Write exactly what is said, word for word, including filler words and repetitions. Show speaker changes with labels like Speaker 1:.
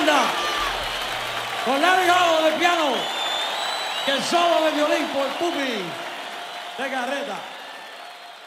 Speaker 1: banda con Larry Hall de piano y el solo de violín por Pupi de Garreta.